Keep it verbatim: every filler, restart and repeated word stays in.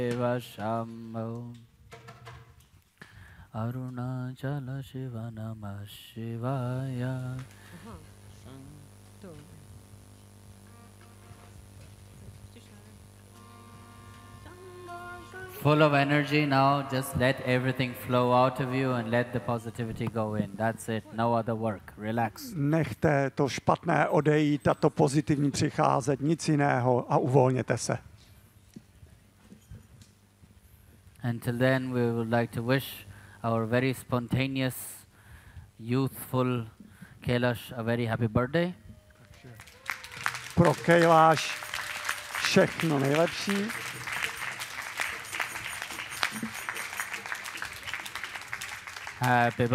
Shiva Shambho Arunachala Shiva Namah Shivaya. Full of energy now, just let everything flow out of you and let the positivity go in. That's it, no other work. Relax. Nechte to špatné odejít a to pozitivní přicházet, nic jiného a uvolněte se. Until then, we would like to wish our very spontaneous, youthful Kailash a very happy birthday. Pro Kailash všechno nejlepší. Happy